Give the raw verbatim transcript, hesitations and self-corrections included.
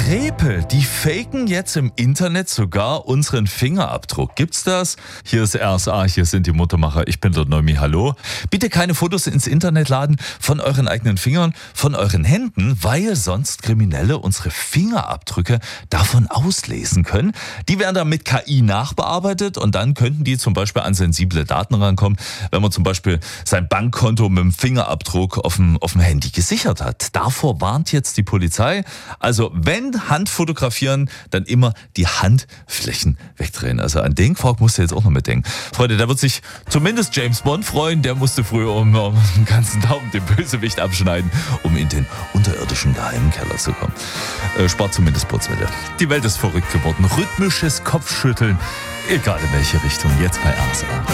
Frepe, die faken jetzt im Internet sogar unseren Fingerabdruck. Gibt's das? Hier ist R S A, hier sind die Muttermacher. Ich bin der Noemi, hallo. Bitte keine Fotos ins Internet laden von euren eigenen Fingern, von euren Händen, weil sonst Kriminelle unsere Fingerabdrücke davon auslesen können. Die werden dann mit K I nachbearbeitet und dann könnten die zum Beispiel an sensible Daten rankommen, wenn man zum Beispiel sein Bankkonto mit dem Fingerabdruck auf dem, auf dem Handy gesichert hat. Davor warnt jetzt die Polizei. Also wenn Hand fotografieren, dann immer die Handflächen wegdrehen. Also an den Quark musst du jetzt auch noch mitdenken. Freunde, da wird sich zumindest James Bond freuen. Der musste früher um, um den ganzen Daumen den Bösewicht abschneiden, um in den unterirdischen geheimen Keller zu kommen. Äh, spart zumindest Putzmittel. Die Welt ist verrückt geworden. Rhythmisches Kopfschütteln, egal in welche Richtung. Jetzt bei R S A.